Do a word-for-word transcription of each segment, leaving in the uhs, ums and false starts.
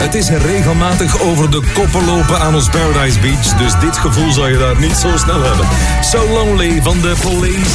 Het is regelmatig over de koppen lopen aan ons Paradise Beach. Dus dit gevoel zal je daar niet zo snel hebben. So Lonely van de Police.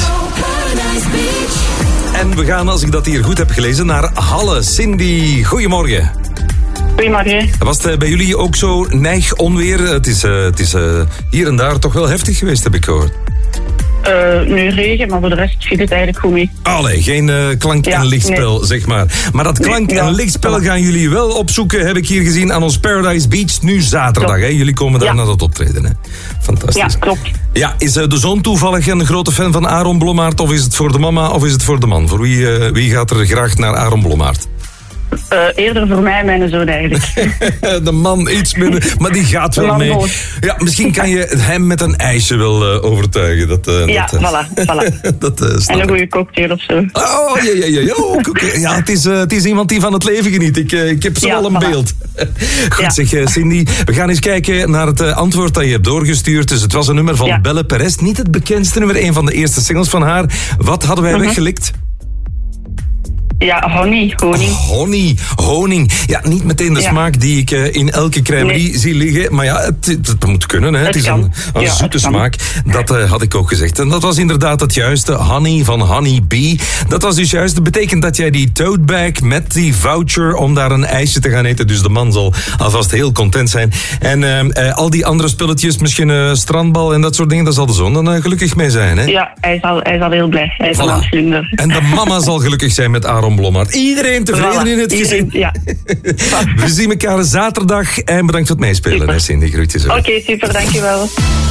En we gaan, als ik dat hier goed heb gelezen, naar Halle. Cindy, goedemorgen. Goedemorgen. Was het bij jullie ook zo neig onweer? Het is, uh, het is uh, hier en daar toch wel heftig geweest, heb ik gehoord. Uh, nu regen, maar voor de rest viel het eigenlijk goed mee. Allee, geen uh, klank- ja, en lichtspel, nee. zeg maar. Maar dat klank- nee, en ja, lichtspel ja. gaan jullie wel opzoeken, heb ik hier gezien, aan ons Paradise Beach. Nu zaterdag, Ja. hè? Jullie komen daar Ja. naar dat optreden, hè? Fantastisch. Ja, klopt. Ja, is uh, de zoon toevallig een grote fan van Aaron Blommaert? Of is het voor de mama, of is het voor de man? Voor wie, uh, wie gaat er graag naar Aaron Blommaert? Uh, eerder voor mij mijn zoon eigenlijk. De man iets minder, maar die gaat De wel man mee. gewoon. Ja, misschien kan je hem met een ijsje wel uh, overtuigen. Dat, uh, Ja, dat, uh, voilà, voilà. dat, uh, snap En een ik. goede cocktail of zo. Oh, ja, ja, ja. ja. Oh, oké. Ja, het is, uh, het is iemand die van het leven geniet. Ik, uh, ik heb zo Ja, al een voilà. beeld. Goed Ja. zeg, uh, Cindy. We gaan eens kijken naar het uh, antwoord dat je hebt doorgestuurd. Dus het was een nummer van Ja. Belle Perez. Niet het bekendste nummer, een van de eerste singles van haar. Wat hadden wij Mhm. weggelikt? Ja, honey, honing. Honey, honing. Ja, niet meteen de Ja. smaak die ik uh, in elke crèmerie Nee. zie liggen. Maar ja, het, het, het moet kunnen. Hè. Het, Het is kan. een, een Ja, zoete het kan. smaak. Dat uh, had ik ook gezegd. En dat was inderdaad het juiste. Honey van Honey Bee. Dat was dus juist. Dat betekent dat jij die tote bag met die voucher om daar een ijsje te gaan eten. Dus de man zal alvast heel content zijn. En uh, uh, al die andere spulletjes, misschien uh, strandbal en dat soort dingen, daar zal de zon dan uh, gelukkig mee zijn. Hè? Ja, hij zal, hij zal heel blij. Hij is al aan het Voilà. glunderen. En de mama zal gelukkig zijn met Aaron Blommaert. Iedereen tevreden Voilà. in het gezin. Iedereen- Ja. We zien elkaar zaterdag en bedankt voor het meespelen. Super. Hè, Cindy, groetjes. Oké, okay, super, dankjewel.